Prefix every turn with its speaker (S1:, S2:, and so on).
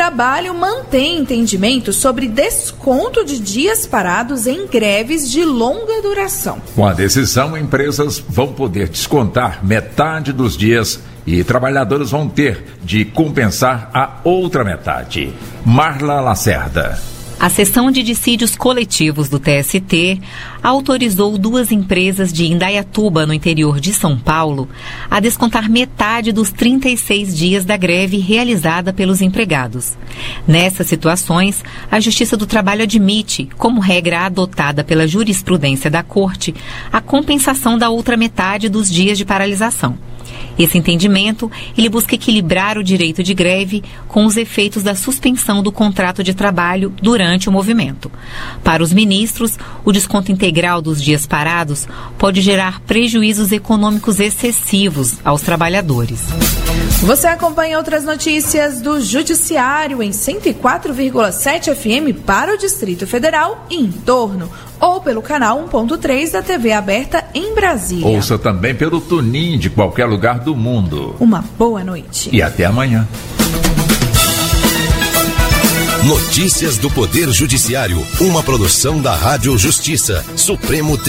S1: Trabalho mantém entendimento sobre desconto de dias parados em greves de longa duração.
S2: Com a decisão, empresas vão poder descontar metade dos dias e trabalhadores vão ter de compensar a outra metade. Marla Lacerda.
S3: A Seção de Dissídios Coletivos do TST autorizou 2 empresas de Indaiatuba, no interior de São Paulo, a descontar metade dos 36 dias da greve realizada pelos empregados. Nessas situações, a Justiça do Trabalho admite, como regra adotada pela jurisprudência da Corte, a compensação da outra metade dos dias de paralisação. Esse entendimento, ele busca equilibrar o direito de greve com os efeitos da suspensão do contrato de trabalho durante o movimento. Para os ministros, o desconto integral dos dias parados pode gerar prejuízos econômicos excessivos aos trabalhadores.
S1: Você acompanha outras notícias do Judiciário em 104,7 FM para o Distrito Federal e em torno, ou pelo canal 1.3 da TV aberta em Brasília.
S2: Ouça também pelo TuneIn de qualquer lugar do mundo.
S1: Uma boa noite.
S2: E até amanhã.
S4: Notícias do Poder Judiciário, uma produção da Rádio Justiça, Supremo Tribunal.